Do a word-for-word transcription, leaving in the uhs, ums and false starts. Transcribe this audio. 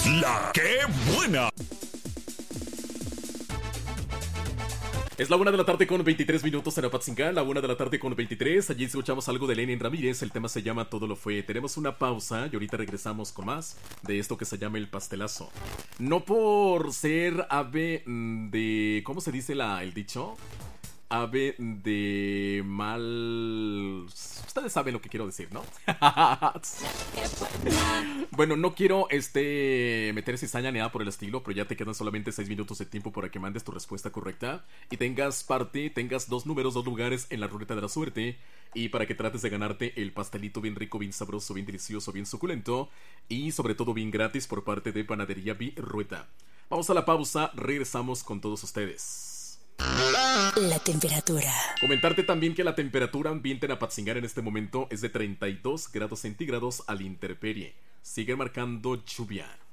La que buena. Es la una de la tarde con veintitrés minutos en Apatzingán, la una de la tarde con veintitrés. Allí escuchamos algo de Lenin Ramírez, el tema se llama Todo lo fue. Tenemos una pausa y ahorita regresamos con más de esto que se llama El Pastelazo. No por ser ave de... ¿Cómo se dice la, el dicho? Ave de mal... Ustedes saben lo que quiero decir, ¿no? Bueno, no quiero este meter cizaña ni nada por el estilo, pero ya te quedan solamente seis minutos de tiempo para que mandes tu respuesta correcta y tengas parte, tengas dos números, dos lugares en la ruleta de la suerte, y para que trates de ganarte el pastelito bien rico, bien sabroso, bien delicioso, bien suculento y sobre todo bien gratis por parte de Panadería Virrueta. Vamos a la pausa, regresamos con todos ustedes. La temperatura. Comentarte también que la temperatura ambiente en Apatzingán en este momento es de treinta y dos grados centígrados a la intemperie. Sigue marcando lluvia.